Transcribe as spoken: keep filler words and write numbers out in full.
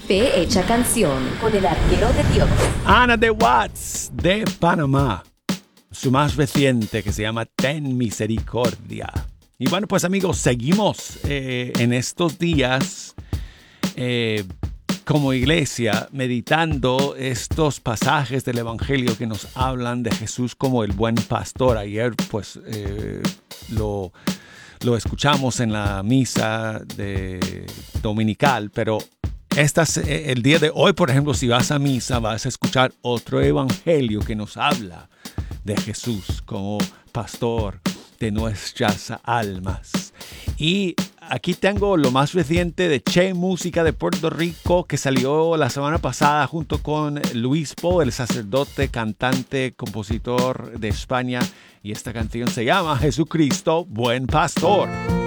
Fe Hecha Canción con el arquero de Dios. Ana de Watts de Panamá. Su más reciente que se llama Ten Misericordia. Y bueno, pues amigos, seguimos eh, en estos días eh, como iglesia meditando estos pasajes del Evangelio que nos hablan de Jesús como el buen pastor. Ayer pues eh, lo, lo escuchamos en la misa de dominical, pero Esta, el día de hoy, por ejemplo, si vas a misa, vas a escuchar otro evangelio que nos habla de Jesús como pastor de nuestras almas. Y aquí tengo lo más reciente de Che Música de Puerto Rico, que salió la semana pasada junto con Luis Po, el sacerdote, cantante, compositor de España. Y esta canción se llama Jesucristo, Buen Pastor.